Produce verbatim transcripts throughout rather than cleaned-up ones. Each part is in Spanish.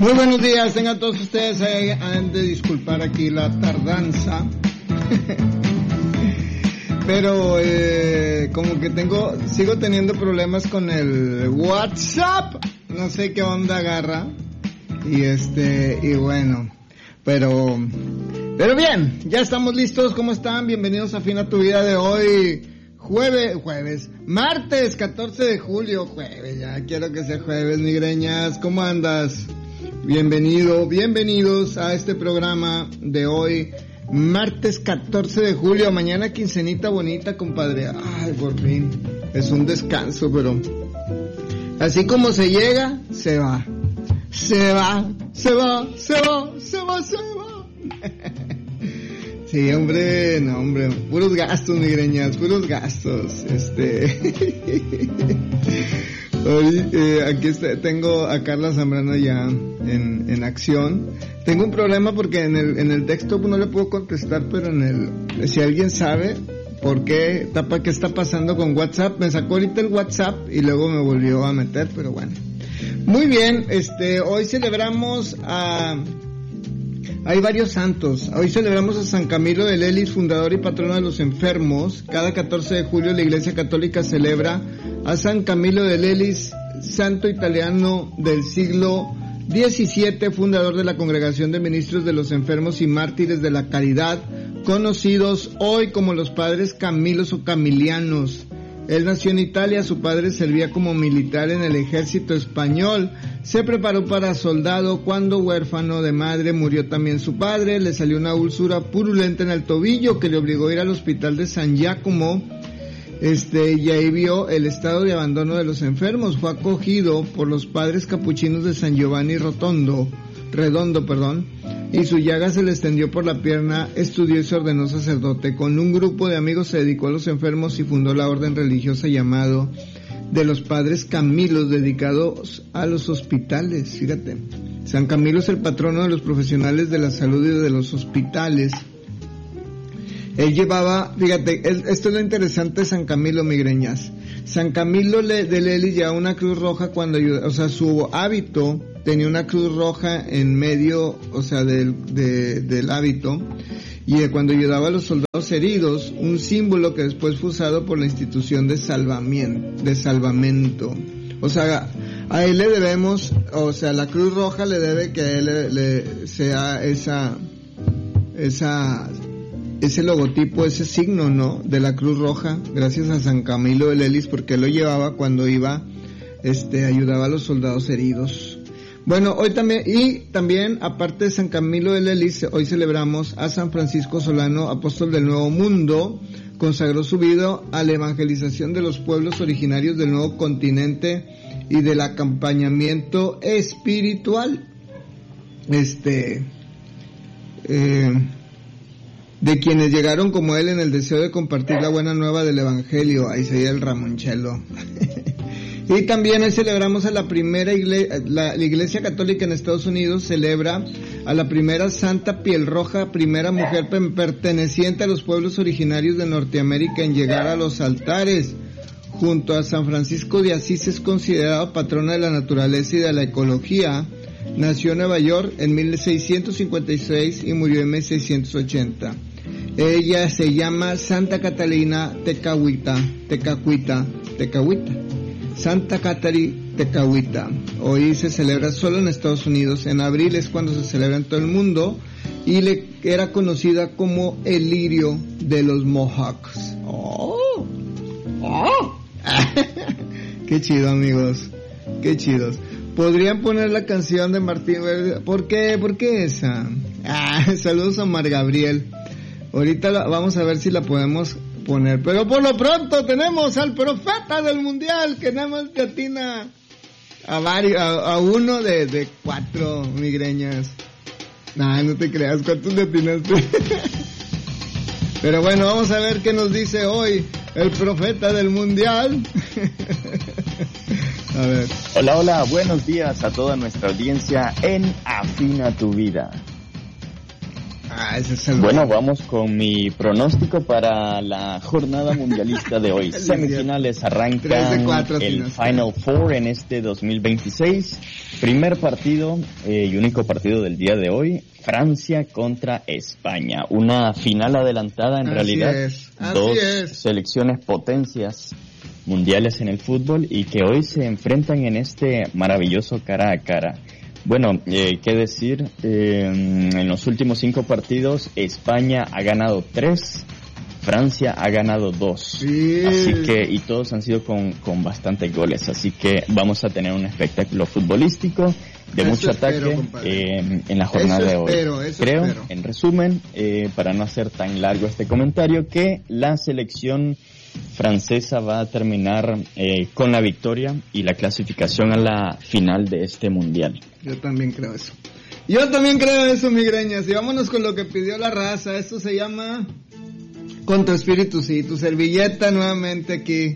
Muy buenos días, tengan todos ustedes. Eh, han de disculpar aquí la tardanza. Pero eh, como que tengo, sigo teniendo problemas con el WhatsApp. No sé qué onda agarra. Y este, y bueno, pero, pero bien, ya estamos listos. ¿Cómo están? Bienvenidos a Afina tu Vida de hoy. Jueves, jueves, martes catorce de julio, jueves, ya quiero que sea jueves, migreñas. ¿Cómo andas? Bienvenido, bienvenidos a este programa de hoy, martes catorce de julio. Mañana quincenita bonita, compadre. Ay, por fin, es un descanso, pero así como se llega, se va, se va, se va, se va, se va, se va. Sí, hombre, no, hombre, puros gastos, migreñas, puros gastos, este, hoy, eh, aquí está, tengo a Carla Zambrano ya en, en acción. Tengo un problema porque en el, en el texto no le puedo contestar, pero en el, si alguien sabe por qué, tapa, qué está pasando con WhatsApp, me sacó ahorita el WhatsApp y luego me volvió a meter, pero bueno. Muy bien, este, hoy celebramos a... Hay varios santos. Hoy celebramos a San Camilo de Lelis, fundador y patrono de los enfermos. Cada catorce de julio la Iglesia Católica celebra a San Camilo de Lelis, santo italiano del siglo diecisiete, fundador de la Congregación de Ministros de los Enfermos y Mártires de la Caridad, conocidos hoy como los Padres Camilos o Camilianos. Él nació en Italia, su padre servía como militar en el ejército español. Se preparó para soldado cuando, huérfano de madre, murió también su padre. Le salió una úlcera purulenta en el tobillo que le obligó a ir al hospital de San Giacomo. Este, y ahí vio el estado de abandono de los enfermos. Fue acogido por los padres capuchinos de San Giovanni Rotondo, Redondo, perdón, y su llaga se le extendió por la pierna. Estudió y se ordenó sacerdote. Con un grupo de amigos se dedicó a los enfermos y fundó la orden religiosa llamado de los Padres Camilos, dedicados a los hospitales. Fíjate, San Camilo es el patrono de los profesionales de la salud y de los hospitales. Él llevaba, fíjate, él, esto es lo interesante de San Camilo, migreñas. San Camilo de Lelis llevaba una cruz roja cuando ayudaba, o sea, su hábito tenía una cruz roja en medio, o sea, del, de, del hábito, y cuando ayudaba a los soldados heridos, un símbolo que después fue usado por la institución de salvamiento, de salvamento. O sea, a él le debemos, o sea, la Cruz Roja le debe que a él le, le sea esa, esa, ese logotipo, ese signo, ¿no?, de la Cruz Roja, gracias a San Camilo de Lelis, porque él lo llevaba cuando iba, este, ayudaba a los soldados heridos. Bueno, hoy también, y también, aparte de San Camilo de Lelis, hoy celebramos a San Francisco Solano, apóstol del Nuevo Mundo. Consagró su vida a la evangelización de los pueblos originarios del nuevo continente y del acompañamiento espiritual. Este, eh, de quienes llegaron como él en el deseo de compartir la buena nueva del evangelio. Ahí sería el Ramonchelo. Y también hoy celebramos a la primera iglesia, la, la Iglesia Católica en Estados Unidos celebra a la primera Santa Piel Roja, primera mujer perteneciente a los pueblos originarios de Norteamérica en llegar a los altares. Junto a San Francisco de Asís es considerada patrona de la naturaleza y de la ecología. Nació en Nueva York en mil seiscientos cincuenta y seis y murió en mil seiscientos ochenta. Ella se llama Santa Catalina Tecahuita, Tecahuita, Tecahuita. Santa Catari Tecahuita. Hoy se celebra solo en Estados Unidos. En abril es cuando se celebra en todo el mundo. Y le era conocida como el lirio de los Mohawks. ¡Oh! ¡Oh! ¡Qué chido, amigos! ¡Qué chidos! Podrían poner la canción de Martín Verde. ¿Por qué? ¿Por qué esa? Ah, saludos a Mar Gabriel. Ahorita la, vamos a ver si la podemos poner, pero por lo pronto tenemos al profeta del mundial, que nada más te atina a varios, a, a uno de, de cuatro, migreñas. Nah, no te creas, ¿cuántos le atinaste? Pero bueno, vamos a ver qué nos dice hoy el profeta del mundial. A ver. Hola, hola, buenos días a toda nuestra audiencia en Afina tu Vida. Ah, ese es el bueno, vamos con mi pronóstico para la jornada mundialista de hoy. Semifinales arrancan cuatro, el si no Final Four en este dos mil veintiséis. Primer partido eh, y único partido del día de hoy, Francia contra España. Una final adelantada en así realidad. Es, así dos es. selecciones potencias mundiales en el fútbol y que hoy se enfrentan en este maravilloso cara a cara. Bueno, eh, qué decir, eh, en los últimos cinco partidos España ha ganado tres, Francia ha ganado dos, sí. Así que, y todos han sido con, con bastantes goles, así que vamos a tener un espectáculo futbolístico de eso mucho ataque espero, eh, en la jornada eso de espero, hoy. Eso Creo, espero. En resumen, eh, para no hacer tan largo este comentario, que la selección francesa va a terminar eh, con la victoria y la clasificación a la final de este mundial. Yo también creo eso. Yo también creo eso, migreñas. Y vámonos con lo que pidió la raza. Esto se llama Con tu espíritu, sí. Tu servilleta nuevamente aquí.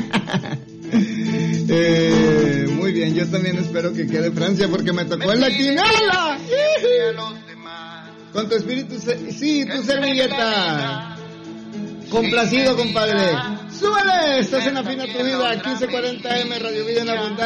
eh, muy bien, yo también espero que quede Francia porque me tocó en la quinela. Con tu espíritu, sí, tu servilleta. Complacido, compadre. ¡Súbele! Estás en Afina tu Vida, quince cuarenta eme, Radio Vida en la Abundancia.